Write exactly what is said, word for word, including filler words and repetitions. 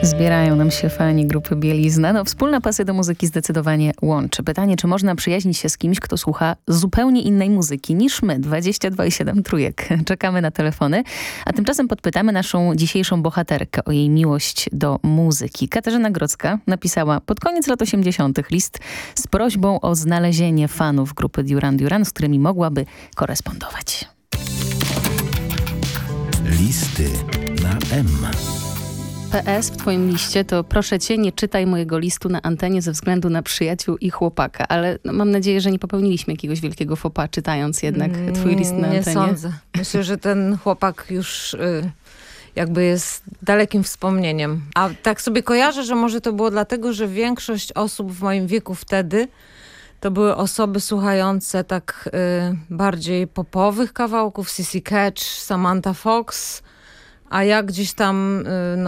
Zbierają nam się fani grupy Bielizna. No, wspólna pasja do muzyki zdecydowanie łączy. Pytanie, czy można przyjaźnić się z kimś, kto słucha zupełnie innej muzyki niż my? dwadzieścia dwa i siedem trójek. Czekamy na telefony. A tymczasem podpytamy naszą dzisiejszą bohaterkę o jej miłość do muzyki. Katarzyna Grodzka napisała pod koniec lat osiemdziesiątych list z prośbą o znalezienie fanów grupy Duran Duran, z którymi mogłaby korespondować. Listy na M. P S w twoim liście to proszę cię, nie czytaj mojego listu na antenie ze względu na przyjaciół i chłopaka. Ale no, mam nadzieję, że nie popełniliśmy jakiegoś wielkiego faux pas, czytając jednak twój list na nie antenie. Nie sądzę. Myślę, że ten chłopak już y, jakby jest dalekim wspomnieniem. A tak sobie kojarzę, że może to było dlatego, że większość osób w moim wieku wtedy to były osoby słuchające tak y, bardziej popowych kawałków, Sissy Catch, Samantha Fox, a ja gdzieś tam y, no,